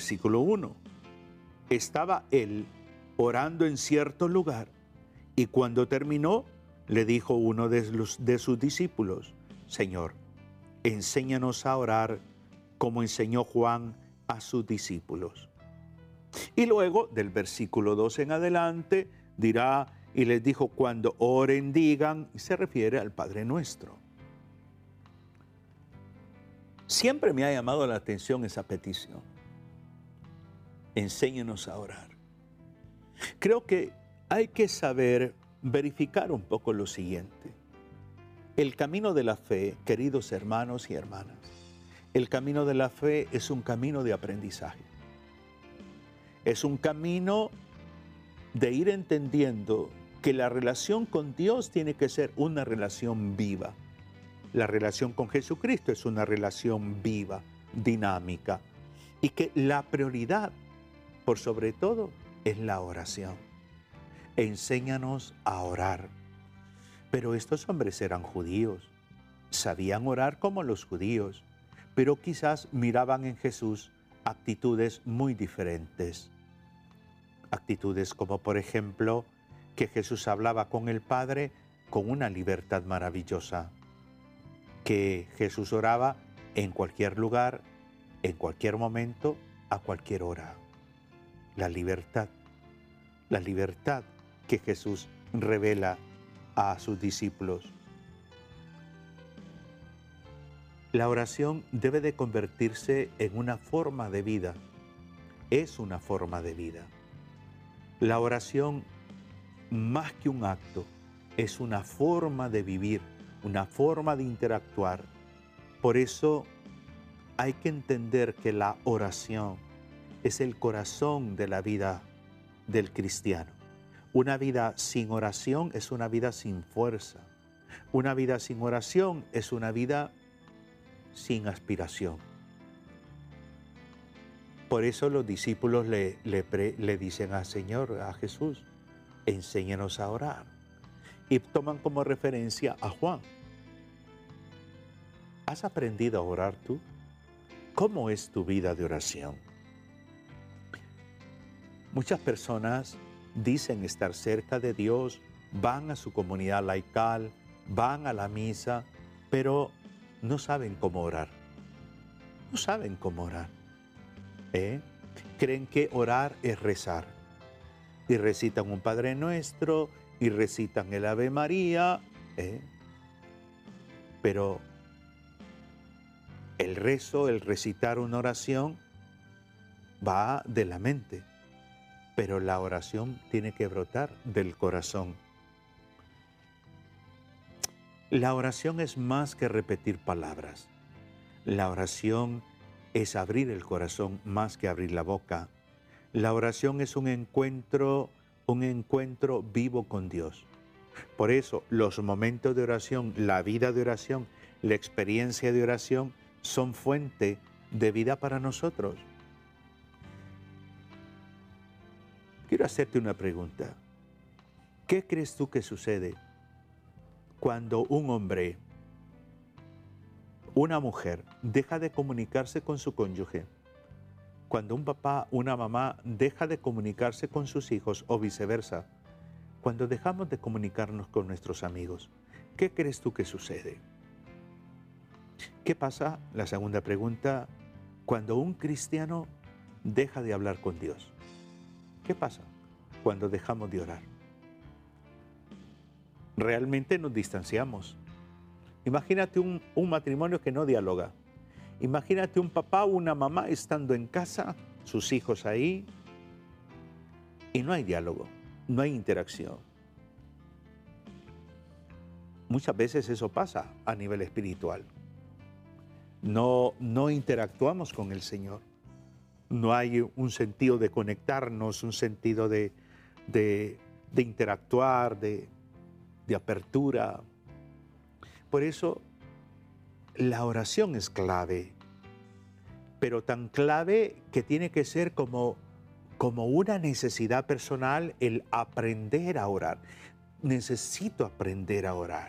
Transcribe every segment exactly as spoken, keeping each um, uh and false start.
versículo uno. Estaba él orando en cierto lugar y cuando terminó, le dijo uno de, los, de sus discípulos, Señor, enséñanos a orar como enseñó Juan a sus discípulos. Y luego, del versículo dos en adelante, dirá, y les dijo, cuando oren, digan, y se refiere al Padre Nuestro. Siempre me ha llamado la atención esa petición. Enséñanos a orar. Creo que hay que saber verificar un poco lo siguiente. El camino de la fe, queridos hermanos y hermanas, el camino de la fe es un camino de aprendizaje. Es un camino de ir entendiendo que la relación con Dios tiene que ser una relación viva. La relación con Jesucristo es una relación viva, dinámica, y que la prioridad, por sobre todo, es la oración. Enséñanos a orar. Pero estos hombres eran judíos, sabían orar como los judíos, pero quizás miraban en Jesús actitudes muy diferentes. Actitudes como, por ejemplo, que Jesús hablaba con el Padre con una libertad maravillosa, que Jesús oraba en cualquier lugar, en cualquier momento, a cualquier hora. La libertad, la libertad que Jesús revela a sus discípulos. La oración debe de convertirse en una forma de vida. Es una forma de vida. La oración, más que un acto, es una forma de vivir, una forma de interactuar. Por eso hay que entender que la oración es el corazón de la vida del cristiano. Una vida sin oración es una vida sin fuerza. Una vida sin oración es una vida sin aspiración. Por eso los discípulos le, le, pre, le dicen al Señor, a Jesús, enséñanos a orar. Y toman como referencia a Juan. ¿Has aprendido a orar tú? ¿Cómo es tu vida de oración? Muchas personas dicen estar cerca de Dios, van a su comunidad laical, van a la misa, pero no saben cómo orar. No saben cómo orar. ¿Eh? Creen que orar es rezar. Y recitan un Padre Nuestro, y recitan el Ave María. ¿Eh? Pero el rezo, el recitar una oración, va de la mente. Pero la oración tiene que brotar del corazón. La oración es más que repetir palabras. La oración es abrir el corazón más que abrir la boca. La oración es un encuentro, un encuentro vivo con Dios. Por eso los momentos de oración, la vida de oración, la experiencia de oración son fuente de vida para nosotros. Quiero hacerte una pregunta. ¿Qué crees tú que sucede cuando un hombre, una mujer, deja de comunicarse con su cónyuge? Cuando un papá, una mamá deja de comunicarse con sus hijos o viceversa. Cuando dejamos de comunicarnos con nuestros amigos, ¿qué crees tú que sucede? ¿Qué pasa? La segunda pregunta, cuando un cristiano deja de hablar con Dios. ¿Qué pasa cuando dejamos de orar? Realmente nos distanciamos. Imagínate un, un matrimonio que no dialoga. Imagínate un papá o una mamá estando en casa, sus hijos ahí, y no hay diálogo, no hay interacción. Muchas veces eso pasa a nivel espiritual. No, no interactuamos con el Señor. No hay un sentido de conectarnos, un sentido de, de, de interactuar, de, de apertura. Por eso la oración es clave, pero tan clave que tiene que ser como, como una necesidad personal el aprender a orar. Necesito aprender a orar.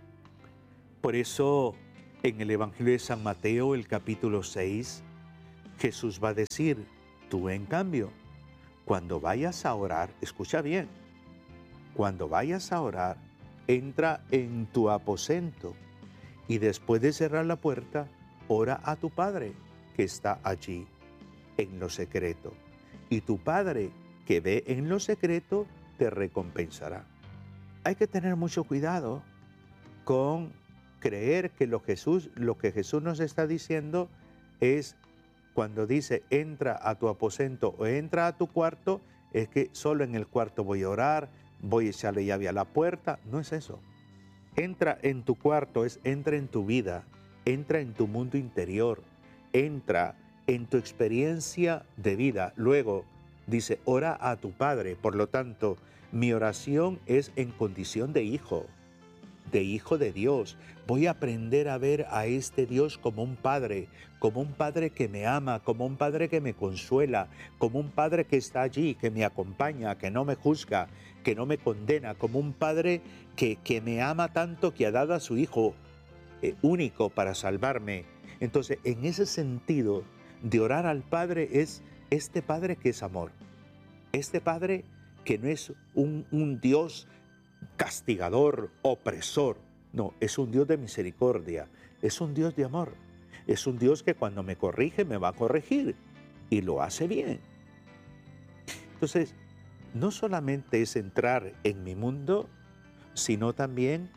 Por eso en el Evangelio de San Mateo, el capítulo seis, Jesús va a decir, tú en cambio, cuando vayas a orar, escucha bien, cuando vayas a orar, entra en tu aposento y después de cerrar la puerta, ora a tu Padre que está allí en lo secreto. Y tu Padre que ve en lo secreto te recompensará. Hay que tener mucho cuidado con creer que lo, Jesús, lo que Jesús nos está diciendo es cuando dice entra a tu aposento o entra a tu cuarto, es que solo en el cuarto voy a orar, voy a echarle llave a la puerta. No es eso. Entra en tu cuarto es entra en tu vida, entra en tu mundo interior, entra en tu experiencia de vida. Luego dice, ora a tu Padre. Por lo tanto, mi oración es en condición de hijo, de hijo de Dios. Voy a aprender a ver a este Dios como un Padre, como un Padre que me ama, como un Padre que me consuela, como un Padre que está allí, que me acompaña, que no me juzga, que no me condena, como un Padre que, que me ama tanto que ha dado a su Hijo eh, único para salvarme. Entonces, en ese sentido de orar al Padre es este Padre que es amor, este Padre que no es un, un Dios castigador, opresor. No, es un Dios de misericordia, es un Dios de amor, es un Dios que cuando me corrige me va a corregir y lo hace bien. Entonces, no solamente es entrar en mi mundo, sino también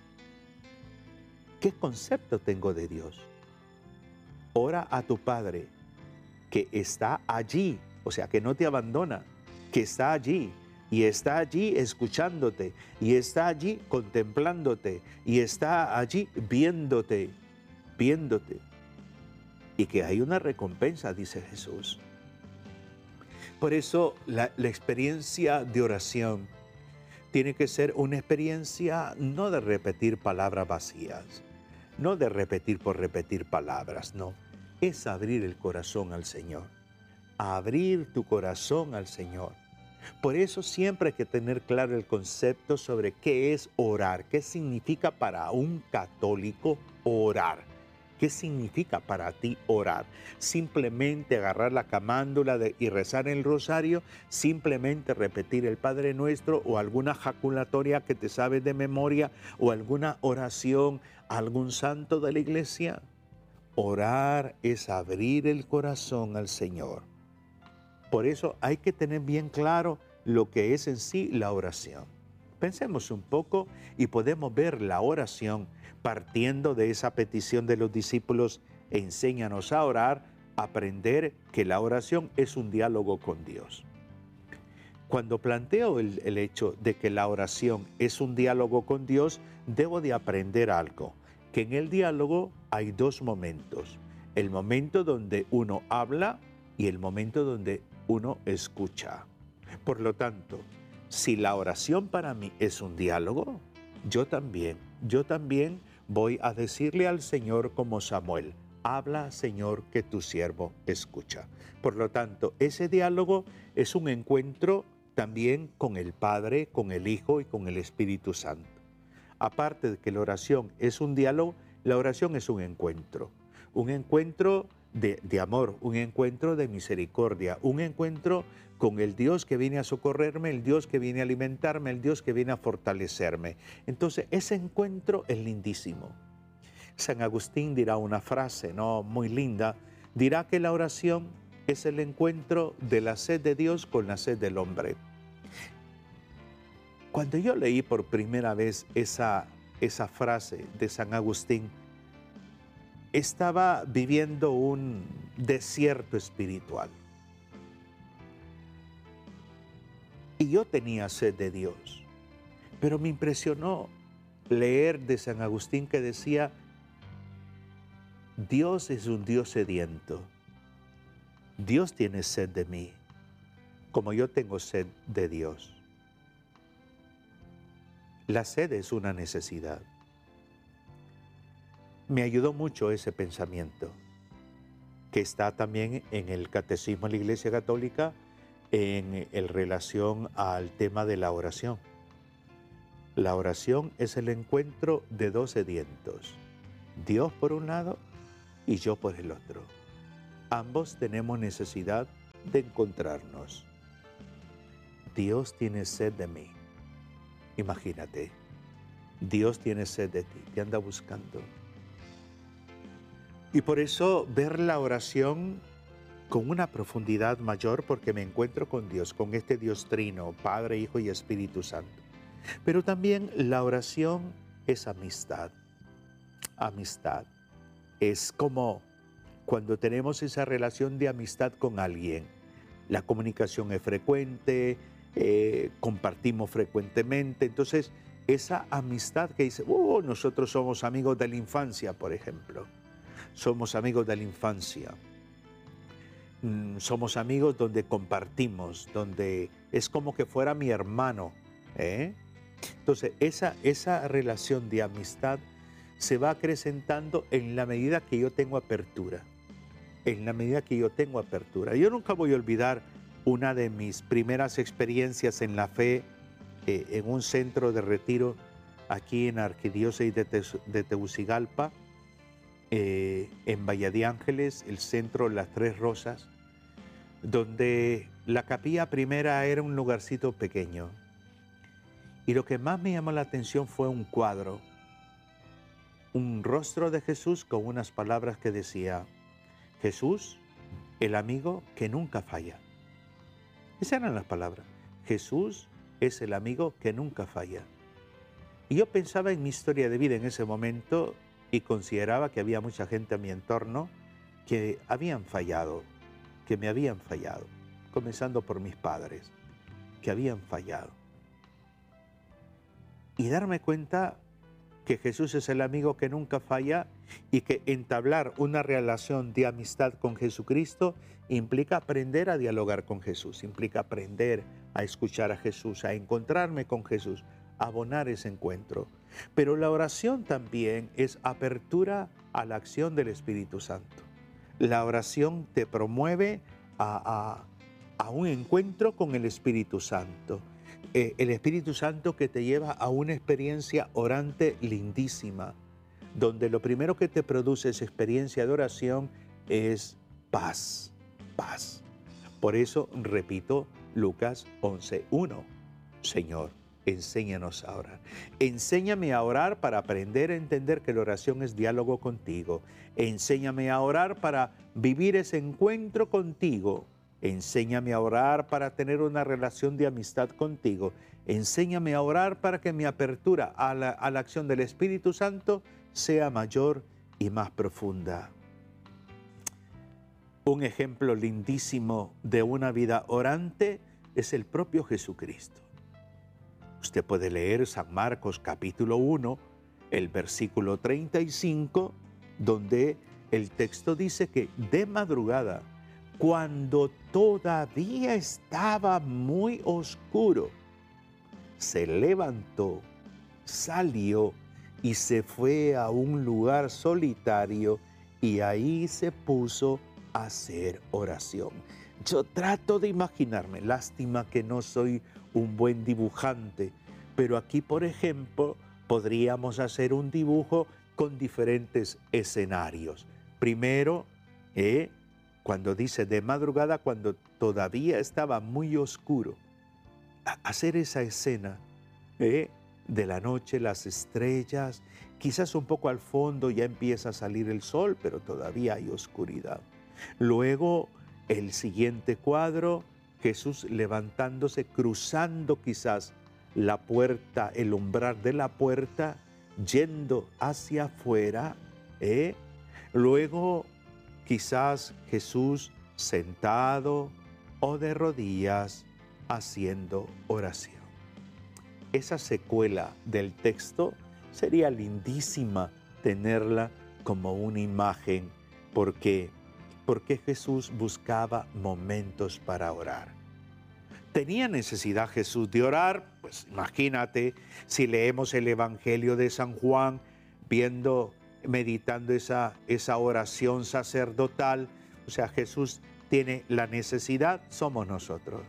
qué concepto tengo de Dios. Ora a tu Padre que está allí, o sea, que no te abandona, que está allí. Y está allí escuchándote, y está allí contemplándote, y está allí viéndote, viéndote. Y que hay una recompensa, dice Jesús. Por eso la, la experiencia de oración tiene que ser una experiencia no de repetir palabras vacías, no de repetir por repetir palabras, no. Es abrir el corazón al Señor, abrir tu corazón al Señor. Por eso siempre hay que tener claro el concepto sobre qué es orar, qué significa para un católico orar. ¿Qué significa para ti orar? Simplemente agarrar la camándula de, y rezar el rosario, simplemente repetir el Padre Nuestro o alguna jaculatoria que te sabes de memoria o alguna oración a algún santo de la iglesia. Orar es abrir el corazón al Señor. Por eso hay que tener bien claro lo que es en sí la oración. Pensemos un poco y podemos ver la oración partiendo de esa petición de los discípulos, enséñanos a orar, aprender que la oración es un diálogo con Dios. Cuando planteo el, el hecho de que la oración es un diálogo con Dios, debo de aprender algo, que en el diálogo hay dos momentos. El momento donde uno habla y el momento donde uno escucha. Por lo tanto, si la oración para mí es un diálogo, yo también, yo también voy a decirle al Señor como Samuel, habla, Señor, que tu siervo escucha. Por lo tanto, ese diálogo es un encuentro también con el Padre, con el Hijo y con el Espíritu Santo. Aparte de que la oración es un diálogo, la oración es un encuentro. Un encuentro De, de amor, un encuentro de misericordia, un encuentro con el Dios que viene a socorrerme, el Dios que viene a alimentarme, el Dios que viene a fortalecerme. Entonces, ese encuentro es lindísimo. San Agustín dirá una frase, ¿no?, muy linda, dirá que la oración es el encuentro de la sed de Dios con la sed del hombre. Cuando yo leí por primera vez esa, esa frase de San Agustín, estaba viviendo un desierto espiritual. Y yo tenía sed de Dios. Pero me impresionó leer de San Agustín que decía, Dios es un Dios sediento. Dios tiene sed de mí, como yo tengo sed de Dios. La sed es una necesidad. Me ayudó mucho ese pensamiento, que está también en el Catecismo de la Iglesia Católica en, en relación al tema de la oración. La oración es el encuentro de dos sedientos, Dios por un lado y yo por el otro. Ambos tenemos necesidad de encontrarnos. Dios tiene sed de mí. Imagínate, Dios tiene sed de ti, te anda buscando. Y por eso ver la oración con una profundidad mayor, porque me encuentro con Dios, con este Dios trino, Padre, Hijo y Espíritu Santo. Pero también la oración es amistad. Amistad. Es como cuando tenemos esa relación de amistad con alguien. La comunicación es frecuente, eh, compartimos frecuentemente. Entonces, esa amistad que dice, oh, nosotros somos amigos de la infancia, por ejemplo. Somos amigos de la infancia. Mm, somos amigos donde compartimos, donde es como que fuera mi hermano. ¿eh? Entonces, esa, esa relación de amistad se va acrecentando en la medida que yo tengo apertura. En la medida que yo tengo apertura. Yo nunca voy a olvidar una de mis primeras experiencias en la fe eh, en un centro de retiro aquí en la Arquidiócesis de, Te de Tegucigalpa, eh, en Valle de Ángeles, el centro Las Tres Rosas, donde la capilla primera era un lugarcito pequeño. Y lo que más me llamó la atención fue un cuadro, un rostro de Jesús con unas palabras que decía, Jesús, el amigo que nunca falla. Esas eran las palabras. Jesús es el amigo que nunca falla. Y yo pensaba en mi historia de vida en ese momento y consideraba que había mucha gente a mi entorno que habían fallado, que me habían fallado, comenzando por mis padres, que habían fallado. Y darme cuenta que Jesús es el amigo que nunca falla y que entablar una relación de amistad con Jesucristo implica aprender a dialogar con Jesús, implica aprender a escuchar a Jesús, a encontrarme con Jesús, a abonar ese encuentro. Pero la oración también es apertura a la acción del Espíritu Santo. La oración te promueve a, a, a un encuentro con el Espíritu Santo. Eh, el Espíritu Santo que te lleva a una experiencia orante lindísima, donde lo primero que te produce esa experiencia de oración es paz, paz. Por eso repito Lucas once uno. Señor, enséñanos a orar. Enséñame a orar para aprender a entender que la oración es diálogo contigo. Enséñame a orar para vivir ese encuentro contigo. Enséñame a orar para tener una relación de amistad contigo. Enséñame a orar para que mi apertura a la, a la acción del Espíritu Santo sea mayor y más profunda. Un ejemplo lindísimo de una vida orante es el propio Jesucristo. Usted puede leer San Marcos capítulo uno, el versículo treinta y cinco, donde el texto dice que de madrugada, cuando todavía estaba muy oscuro, se levantó, salió y se fue a un lugar solitario y ahí se puso a hacer oración. Yo trato de imaginarme, lástima que no soy un buen dibujante, pero aquí, por ejemplo, podríamos hacer un dibujo con diferentes escenarios. Primero, eh, cuando dice de madrugada, cuando todavía estaba muy oscuro, hacer esa escena eh, de la noche, las estrellas, quizás un poco al fondo ya empieza a salir el sol, pero todavía hay oscuridad. Luego, el siguiente cuadro, Jesús levantándose, cruzando quizás la puerta, el umbral de la puerta, yendo hacia afuera. ¿eh? Luego, quizás Jesús sentado o de rodillas haciendo oración. Esa secuela del texto sería lindísima tenerla como una imagen, porque, porque Jesús buscaba momentos para orar. ¿Tenía necesidad Jesús de orar? Pues imagínate, si leemos el Evangelio de San Juan, viendo, meditando esa, esa oración sacerdotal, o sea, Jesús tiene la necesidad, somos nosotros.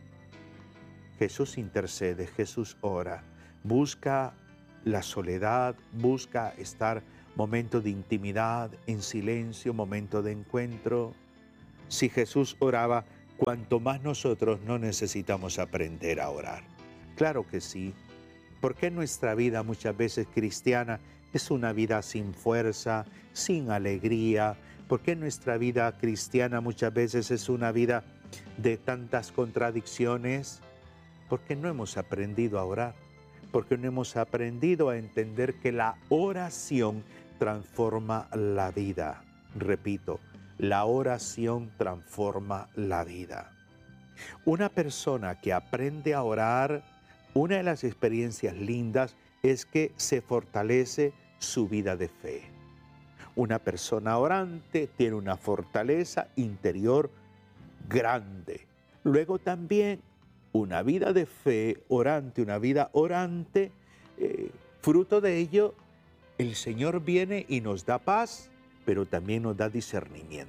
Jesús intercede, Jesús ora, busca la soledad, busca estar momento de intimidad, en silencio, momento de encuentro. Si Jesús oraba, cuanto más nosotros no necesitamos aprender a orar. Claro que sí. ¿Por qué nuestra vida muchas veces cristiana es una vida sin fuerza, sin alegría? ¿Por qué nuestra vida cristiana muchas veces es una vida de tantas contradicciones? Porque no hemos aprendido a orar. Porque no hemos aprendido a entender que la oración transforma la vida. Repito, la oración transforma la vida. Una persona que aprende a orar, una de las experiencias lindas es que se fortalece su vida de fe. Una persona orante tiene una fortaleza interior grande. Luego también una vida de fe orante, una vida orante, eh, fruto de ello, el Señor viene y nos da paz, pero también nos da discernimiento.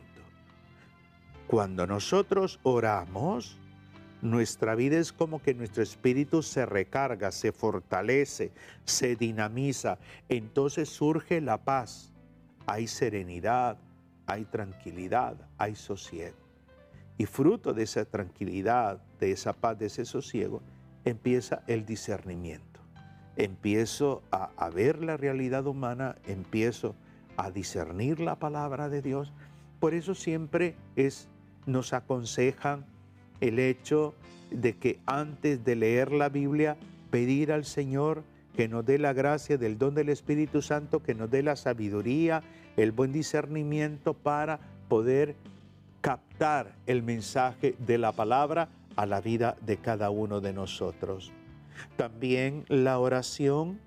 Cuando nosotros oramos, nuestra vida es como que nuestro espíritu se recarga, se fortalece, se dinamiza. Entonces surge la paz. Hay serenidad, hay tranquilidad, hay sosiego. Y fruto de esa tranquilidad, de esa paz, de ese sosiego, empieza el discernimiento. Empiezo a, a ver la realidad humana, empiezo a discernir la palabra de Dios. Por eso siempre es, nos aconsejan el hecho de que antes de leer la Biblia, pedir al Señor que nos dé la gracia del don del Espíritu Santo, que nos dé la sabiduría, el buen discernimiento para poder captar el mensaje de la palabra a la vida de cada uno de nosotros. También la oración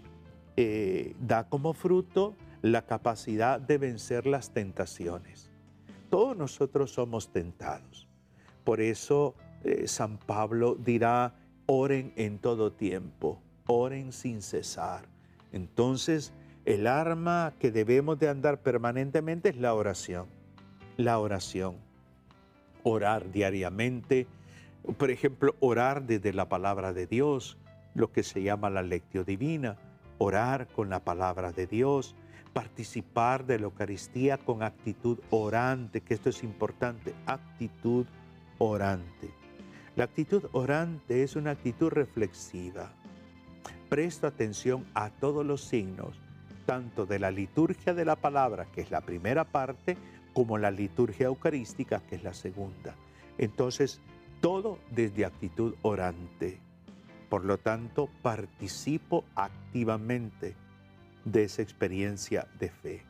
eh, da como fruto la capacidad de vencer las tentaciones. Todos nosotros somos tentados. Por eso eh, San Pablo dirá, oren en todo tiempo, oren sin cesar. Entonces, el arma que debemos de andar permanentemente es la oración. La oración. Orar diariamente. Por ejemplo, orar desde la palabra de Dios, lo que se llama la lectio divina. Orar con la palabra de Dios. Participar de la Eucaristía con actitud orante, que esto es importante, actitud orante. La actitud orante es una actitud reflexiva. Presto atención a todos los signos, tanto de la liturgia de la palabra, que es la primera parte, como la liturgia eucarística, que es la segunda. Entonces, todo desde actitud orante. Por lo tanto, participo activamente de esa experiencia de fe.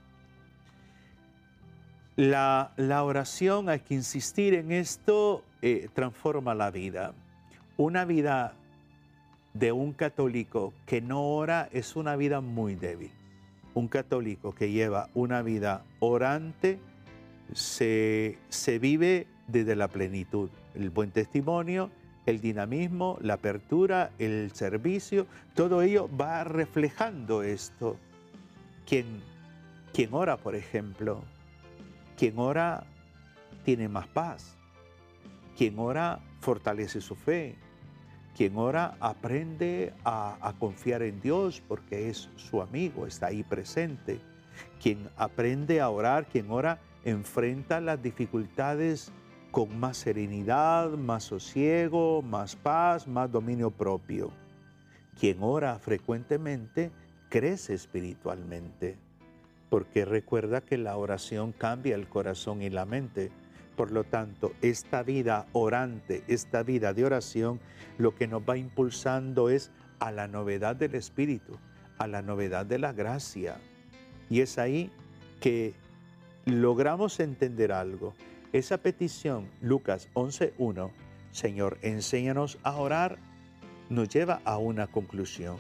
La, la oración, hay que insistir en esto, eh, transforma la vida. Una vida de un católico que no ora es una vida muy débil. Un católico que lleva una vida orante se, se vive desde la plenitud. El buen testimonio, el dinamismo, la apertura, el servicio, todo ello va reflejando esto. Quien, quien ora, por ejemplo, quien ora tiene más paz. Quien ora fortalece su fe. Quien ora aprende a, a confiar en Dios porque es su amigo, está ahí presente. Quien aprende a orar, quien ora, enfrenta las dificultades con más serenidad, más sosiego, más paz, más dominio propio. Quien ora frecuentemente crece espiritualmente, porque recuerda que la oración cambia el corazón y la mente. Por lo tanto, esta vida orante, esta vida de oración, lo que nos va impulsando es a la novedad del Espíritu, a la novedad de la gracia. Y es ahí que logramos entender algo. Esa petición, Lucas once uno, Señor, enséñanos a orar, nos lleva a una conclusión.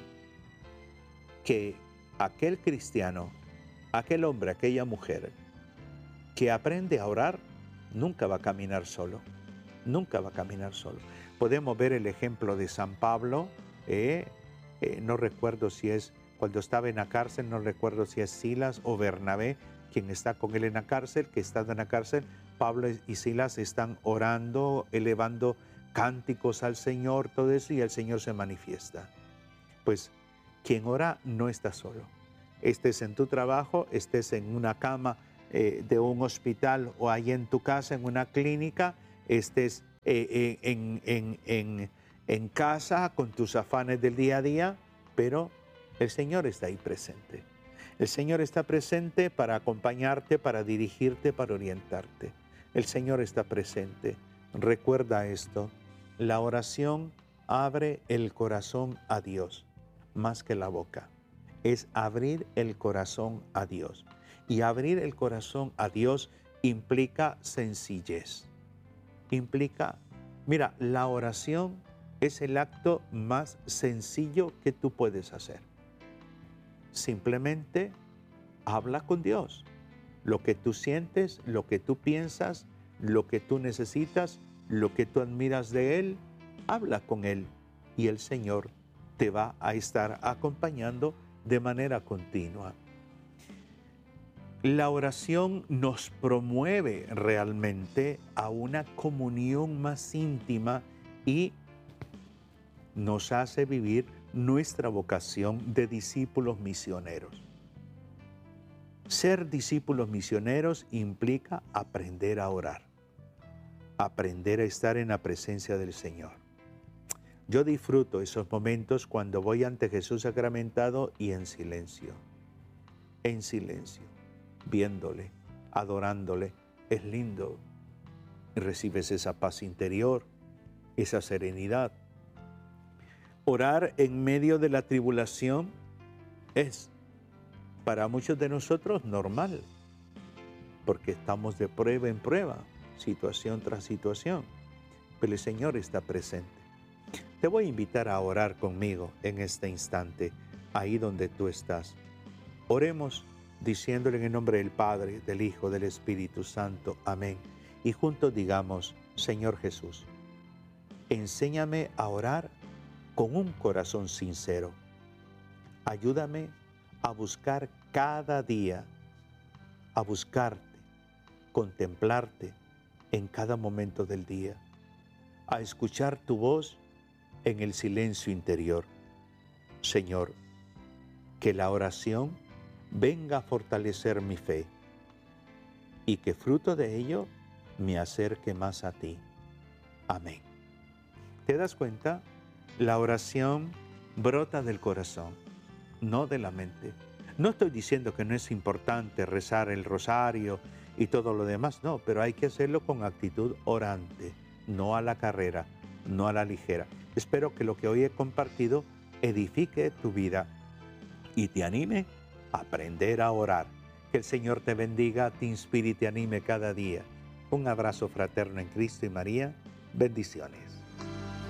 Que aquel cristiano, aquel hombre, aquella mujer que aprende a orar, nunca va a caminar solo, nunca va a caminar solo. Podemos ver el ejemplo de San Pablo, eh, eh, no recuerdo si es cuando estaba en la cárcel, no recuerdo si es Silas o Bernabé, quien está con él en la cárcel, que estando en la cárcel, Pablo y Silas están orando, elevando cánticos al Señor, todo eso, y el Señor se manifiesta. Pues quien ora no está solo. Estés en tu trabajo, estés en una cama eh, de un hospital o ahí en tu casa, en una clínica, estés eh, en, en, en, en casa con tus afanes del día a día, pero el Señor está ahí presente. El Señor está presente para acompañarte, para dirigirte, para orientarte. El Señor está presente. Recuerda esto, la oración abre el corazón a Dios, más que la boca. Es abrir el corazón a Dios. Y abrir el corazón a Dios implica sencillez. Implica, mira, la oración es el acto más sencillo que tú puedes hacer. Simplemente habla con Dios. Lo que tú sientes, lo que tú piensas, lo que tú necesitas, lo que tú admiras de Él, habla con Él y el Señor te va a estar acompañando de manera continua. La oración nos promueve realmente a una comunión más íntima y nos hace vivir nuestra vocación de discípulos misioneros. Ser discípulos misioneros implica aprender a orar, aprender a estar en la presencia del Señor. Yo disfruto esos momentos cuando voy ante Jesús sacramentado y en silencio, en silencio, viéndole, adorándole. Es lindo. Recibes esa paz interior, esa serenidad. Orar en medio de la tribulación es para muchos de nosotros normal, porque estamos de prueba en prueba, situación tras situación, pero el Señor está presente. Te voy a invitar a orar conmigo en este instante, ahí donde tú estás. Oremos diciéndole en el nombre del Padre, del Hijo, del Espíritu Santo. Amén. Y juntos digamos, Señor Jesús, enséñame a orar con un corazón sincero. Ayúdame a buscar cada día, a buscarte, contemplarte en cada momento del día, a escuchar tu voz en el silencio interior. Señor, que la oración venga a fortalecer mi fe y que fruto de ello me acerque más a ti. Amén. ¿Te das cuenta? La oración brota del corazón, no de la mente. No estoy diciendo que no es importante rezar el rosario y todo lo demás, no, pero hay que hacerlo con actitud orante, no a la carrera, no a la ligera. Espero que lo que hoy he compartido edifique tu vida y te anime a aprender a orar. Que el Señor te bendiga, te inspire y te anime cada día. Un abrazo fraterno en Cristo y María. Bendiciones.